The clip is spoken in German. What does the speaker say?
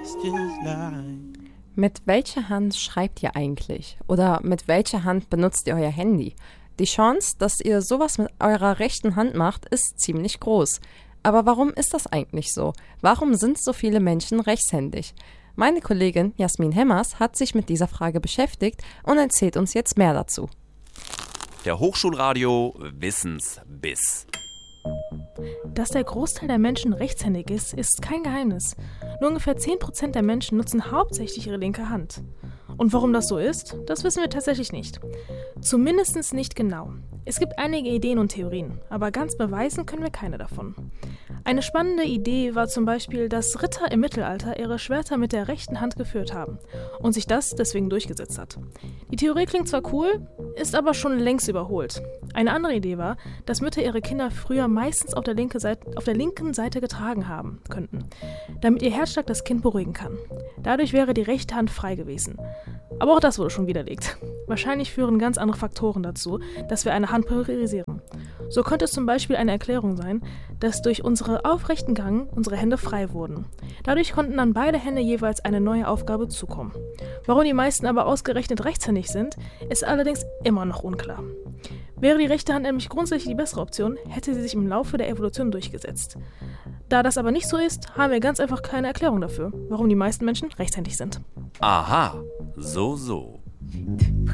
Mit welcher Hand schreibt ihr eigentlich? Oder mit welcher Hand benutzt ihr euer Handy? Die Chance, dass ihr sowas mit eurer rechten Hand macht, ist ziemlich groß. Aber warum ist das eigentlich so? Warum sind so viele Menschen rechtshändig? Meine Kollegin Jasmin Hemmers hat sich mit dieser Frage beschäftigt und erzählt uns jetzt mehr dazu. Der Hochschulradio Wissensbiss. Dass der Großteil der Menschen rechtshändig ist kein Geheimnis. Nur ungefähr 10% der Menschen nutzen hauptsächlich ihre linke Hand. Und warum das so ist, das wissen wir tatsächlich nicht. Zumindest nicht genau. Es gibt einige Ideen und Theorien, aber ganz beweisen können wir keine davon. Eine spannende Idee war zum Beispiel, dass Ritter im Mittelalter ihre Schwerter mit der rechten Hand geführt haben und sich das deswegen durchgesetzt hat. Die Theorie klingt zwar cool, ist aber schon längst überholt. Eine andere Idee war, dass Mütter ihre Kinder früher meistens auf der linken Seite getragen haben könnten, damit ihr Herzschlag das Kind beruhigen kann. Dadurch wäre die rechte Hand frei gewesen. Aber auch das wurde schon widerlegt. Wahrscheinlich führen ganz andere Faktoren dazu, dass wir eine Hand priorisieren. So könnte es zum Beispiel eine Erklärung sein, dass durch unseren aufrechten Gang unsere Hände frei wurden. Dadurch konnten dann beide Hände jeweils eine neue Aufgabe zukommen. Warum die meisten aber ausgerechnet rechtshändig sind, ist allerdings immer noch unklar. Wäre die rechte Hand nämlich grundsätzlich die bessere Option, hätte sie sich im Laufe der Evolution durchgesetzt. Da das aber nicht so ist, haben wir ganz einfach keine Erklärung dafür, warum die meisten Menschen rechtshändig sind. Aha, so.